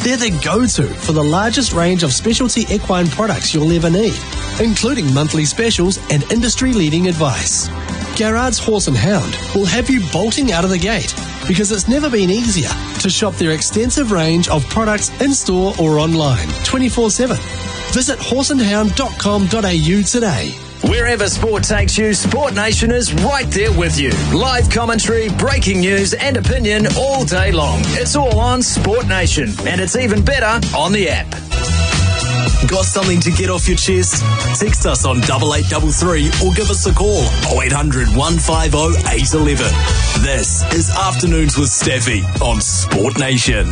They're the go-to for the largest range of specialty equine products you'll ever need, including monthly specials and industry-leading advice. Garrard's Horse and Hound will have you bolting out of the gate because it's never been easier to shop their extensive range of products in-store or online 24/7. Visit horseandhound.com.au today. Wherever sport takes you, Sport Nation is right there with you. Live commentary, breaking news and opinion all day long. It's all on Sport Nation, and it's even better on the app. Got something to get off your chest? Text us on 8833 or give us a call 0800 150 811. This is Afternoons with Staffy on Sport Nation.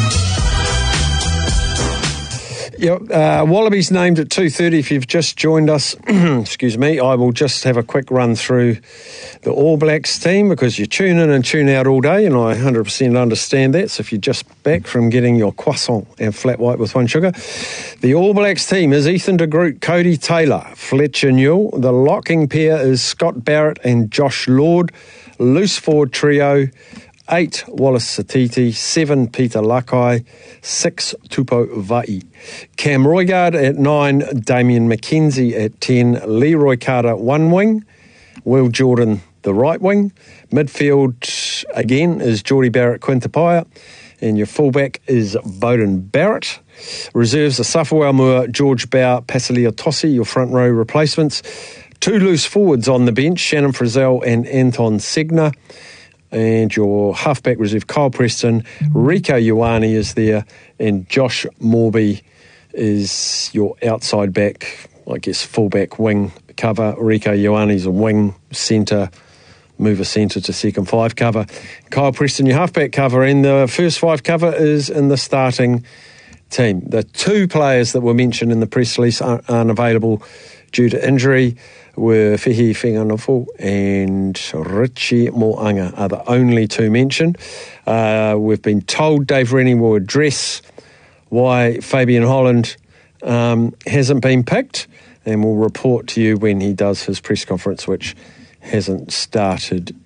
Wallabies named at 2:30. If you've just joined us, excuse me, I will just have a quick run through the All Blacks team because you tune in and tune out all day, and I 100% understand that. So if you're just back from getting your croissant and flat white with one sugar, the All Blacks team is Ethan de Groot, Cody Taylor, Fletcher Newell. The locking pair is Scott Barrett and Josh Lord. Loose forward trio: 8, Wallace Satiti, 7, Peter Lakai, 6, Tupo Vai. Cam Roigard at 9, Damien McKenzie at 10, Leroy Carter, one wing, Will Jordan, the right wing. Midfield, again, is Geordie Barrett, Quintapaya, and your fullback is Bowden Barrett. Reserves are Safawal Moore, George Bower, Pasilia Tossi, your front row replacements. 2 loose forwards on the bench, Shannon Frizzell and Anton Segner. And your halfback reserve, Kyle Preston, Rico Ioane is there, and Josh Morby is your outside back, I guess fullback wing cover. Rico Ioane's a wing centre, mover centre to second 5 cover. Kyle Preston, your halfback cover, and the first 5 cover is in the starting team. The 2 players that were mentioned in the press release aren't available due to injury were Whihi Whenganofo and Richie Mo'anga are the only 2 mentioned. We've been told Dave Rennie will address why Fabian Holland hasn't been picked, and we'll report to you when he does his press conference, which hasn't started